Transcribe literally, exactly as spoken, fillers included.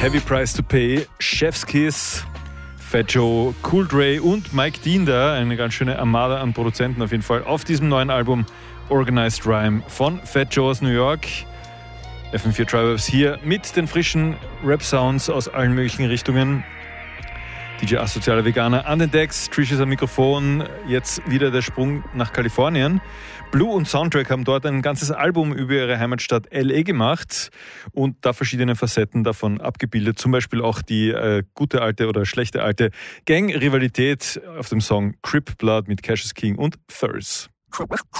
Heavy Price to Pay, Chef's Kiss, Fat Joe, Cool Dre und Mike Dean da. Eine ganz schöne Armada an Produzenten auf jeden Fall auf diesem neuen Album Organized Rhyme von Fat Joe aus New York. F M vier Tribe hier mit den frischen Rap-Sounds aus allen möglichen Richtungen. D J Asozialer Veganer an den Decks, Trish ist am Mikrofon, jetzt wieder der Sprung nach Kalifornien. Blue und Soundtrack haben dort ein ganzes Album über ihre Heimatstadt L A gemacht und da verschiedene Facetten davon abgebildet. Zum Beispiel auch die äh, gute alte oder schlechte alte Gang-Rivalität auf dem Song Crip Blood mit Cassius King und Thurs.